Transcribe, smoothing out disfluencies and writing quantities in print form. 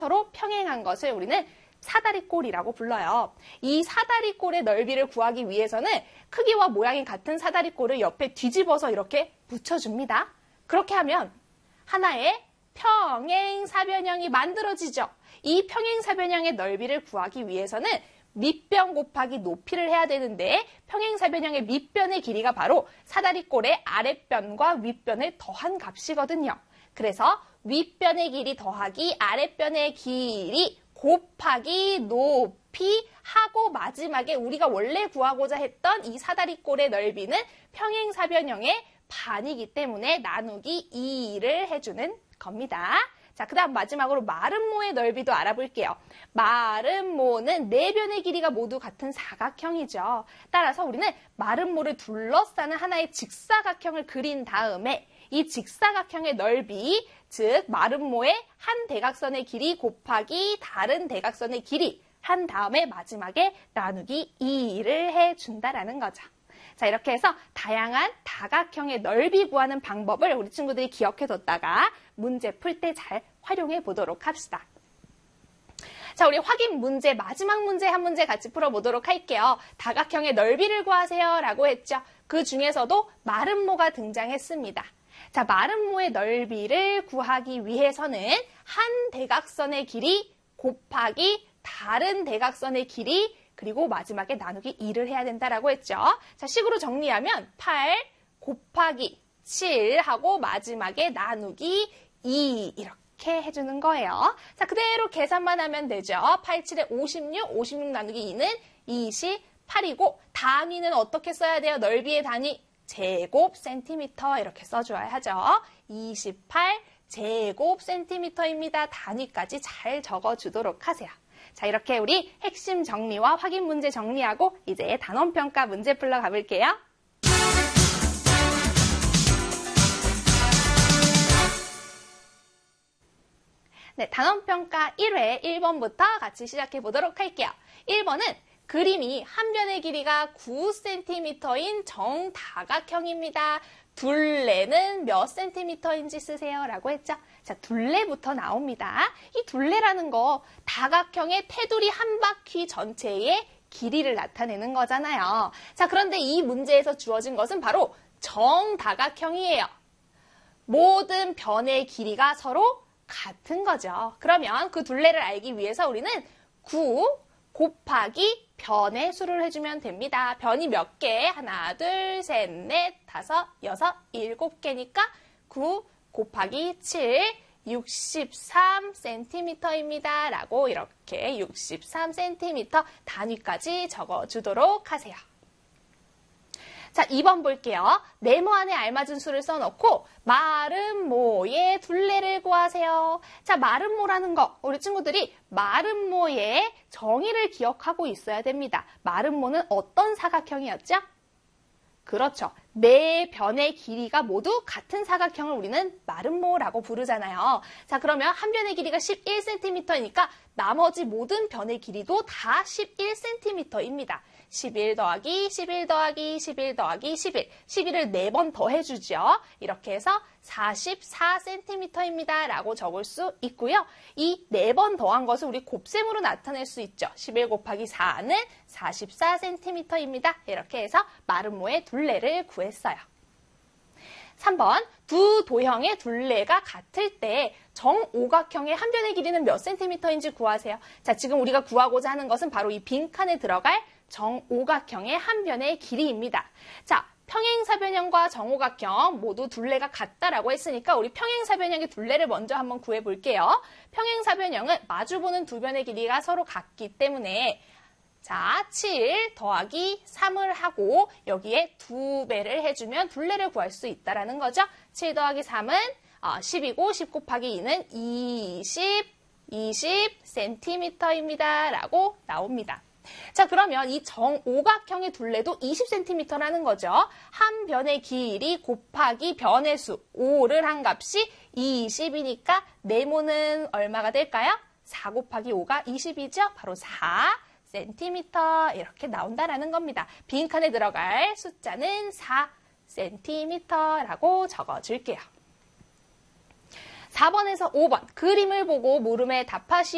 서로 평행한 것을 우리는 사다리꼴이라고 불러요. 이 사다리꼴의 넓이를 구하기 위해서는 크기와 모양이 같은 사다리꼴을 옆에 뒤집어서 이렇게 붙여줍니다. 그렇게 하면 하나의 평행사변형이 만들어지죠. 이 평행사변형의 넓이를 구하기 위해서는 밑변 곱하기 높이를 해야 되는데 평행사변형의 밑변의 길이가 바로 사다리꼴의 아랫변과 윗변을 더한 값이거든요. 그래서 윗변의 길이 더하기 아랫변의 길이 곱하기 높이 하고 마지막에 우리가 원래 구하고자 했던 이 사다리꼴의 넓이는 평행사변형의 반이기 때문에 나누기 2를 해주는 겁니다. 자, 그 다음 마지막으로 마름모의 넓이도 알아볼게요. 마름모는 네 변의 길이가 모두 같은 사각형이죠. 따라서 우리는 마름모를 둘러싸는 하나의 직사각형을 그린 다음에 이 직사각형의 넓이, 즉 마름모의 한 대각선의 길이 곱하기 다른 대각선의 길이 한 다음에 마지막에 나누기 2를 해준다라는 거죠. 자, 이렇게 해서 다양한 다각형의 넓이 구하는 방법을 우리 친구들이 기억해뒀다가 문제 풀 때 잘 활용해 보도록 합시다. 자, 우리 확인 문제, 마지막 문제 한 문제 같이 풀어보도록 할게요. 다각형의 넓이를 구하세요 라고 했죠. 그 중에서도 마름모가 등장했습니다. 자, 마름모의 넓이를 구하기 위해서는 한 대각선의 길이 곱하기 다른 대각선의 길이 그리고 마지막에 나누기 2를 해야 된다라고 했죠. 자, 식으로 정리하면 8 곱하기 7 하고 마지막에 나누기 2 이렇게 해주는 거예요. 자, 그대로 계산만 하면 되죠. 8, 7에 56, 56 나누기 2는 28이고 단위는 어떻게 써야 돼요? 넓이의 단위 제곱 센티미터 이렇게 써줘야 하죠. 28 제곱 센티미터입니다. 단위까지 잘 적어주도록 하세요. 자, 이렇게 우리 핵심 정리와 확인 문제 정리하고 이제 단원평가 문제 풀러 가볼게요. 네, 단원평가 1회 1번부터 같이 시작해 보도록 할게요. 1번은 그림이 한 변의 길이가 9cm인 정다각형입니다. 둘레는 몇 cm인지 쓰세요 라고 했죠. 자, 둘레부터 나옵니다. 이 둘레라는 거 다각형의 테두리 한 바퀴 전체의 길이를 나타내는 거잖아요. 자, 그런데 이 문제에서 주어진 것은 바로 정다각형이에요. 모든 변의 길이가 서로 같은 거죠. 그러면 그 둘레를 알기 위해서 우리는 9 곱하기 변의 수를 해주면 됩니다. 변이 몇 개? 하나, 둘, 셋, 넷, 다섯, 여섯, 일곱 개니까 9 곱하기 7, 63cm입니다. 라고 이렇게 63cm 단위까지 적어주도록 하세요. 자, 2번 볼게요. 네모 안에 알맞은 수를 써놓고 마름모의 둘레를 구하세요. 자, 마름모라는 거 우리 친구들이 마름모의 정의를 기억하고 있어야 됩니다. 마름모는 어떤 사각형이었죠? 그렇죠. 네 변의 길이가 모두 같은 사각형을 우리는 마름모라고 부르잖아요. 자, 그러면 한 변의 길이가 11cm이니까 나머지 모든 변의 길이도 다 11cm입니다. 11 더하기 11 더하기 11 더하기 11. 11을 4번 더해주죠. 이렇게 해서 44cm입니다. 라고 적을 수 있고요. 이 4번 더한 것을 우리 곱셈으로 나타낼 수 있죠. 11 곱하기 4는 44cm입니다. 이렇게 해서 마름모의 둘레를 구했어요. 3번, 두 도형의 둘레가 같을 때 정오각형의 한 변의 길이는 몇 cm인지 구하세요. 자, 지금 우리가 구하고자 하는 것은 바로 이 빈칸에 들어갈 정오각형의 한 변의 길이입니다. 자, 평행사변형과 정오각형 모두 둘레가 같다라고 했으니까 우리 평행사변형의 둘레를 먼저 한번 구해볼게요. 평행사변형은 마주보는 두 변의 길이가 서로 같기 때문에 자, 7 더하기 3을 하고 여기에 2배를 해주면 둘레를 구할 수 있다는 거죠. 7 더하기 3은 10이고 10 곱하기 2는 20cm입니다. 라고 나옵니다. 자, 그러면 이 정오각형의 둘레도 20cm라는 거죠. 한 변의 길이 곱하기 변의 수 5를 한 값이 20이니까 네모는 얼마가 될까요? 4 곱하기 5가 20이죠. 바로 4cm 이렇게 나온다라는 겁니다. 빈칸에 들어갈 숫자는 4cm라고 적어줄게요. 4번에서 5번 그림을 보고 물음에 답하시오.